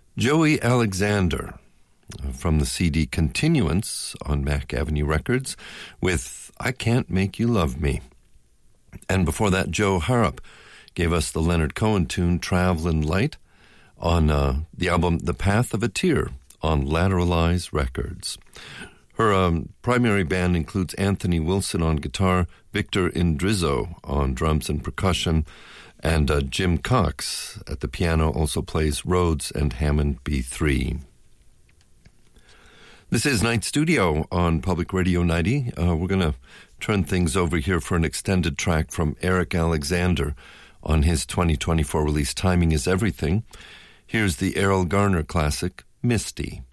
Joey Alexander from the CD Continuance on Mack Avenue Records with I Can't Make You Love Me. And before that, Joe Harrop gave us the Leonard Cohen tune Travelin' Light on the album The Path of a Tear on Lateralize Records. Her primary band includes Anthony Wilson on guitar, Victor Indrizzo on drums and percussion, and Jim Cox at the piano also plays Rhodes and Hammond B3. This is Night Studio on Public Radio 90. We're going to turn things over here for an extended track from Eric Alexander on his 2024 release Timing is Everything. Here's the Errol Garner classic, Misty.